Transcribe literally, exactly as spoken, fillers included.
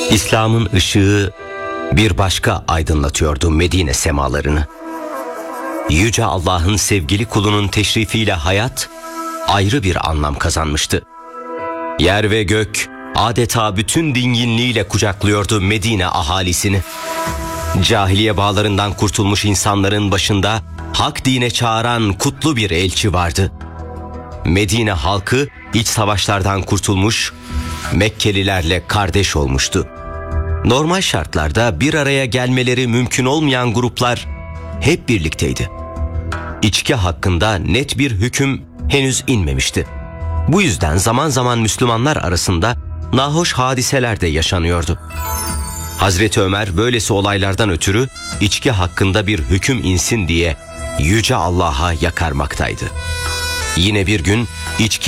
İslam'ın ışığı bir başka aydınlatıyordu Medine semalarını. Yüce Allah'ın sevgili kulunun teşrifiyle hayat ayrı bir anlam kazanmıştı. Yer ve gök adeta bütün dinginliğiyle kucaklıyordu Medine ahalisini. Cahiliye bağlarından kurtulmuş insanların başında hak dine çağıran kutlu bir elçi vardı. Medine halkı iç savaşlardan kurtulmuş, Mekkelilerle kardeş olmuştu. Normal şartlarda bir araya gelmeleri mümkün olmayan gruplar hep birlikteydi. İçki hakkında net bir hüküm henüz inmemişti. Bu yüzden zaman zaman Müslümanlar arasında nahoş hadiseler de yaşanıyordu. Hazreti Ömer böylesi olaylardan ötürü içki hakkında bir hüküm insin diye Yüce Allah'a yakarmaktaydı. Yine bir gün içki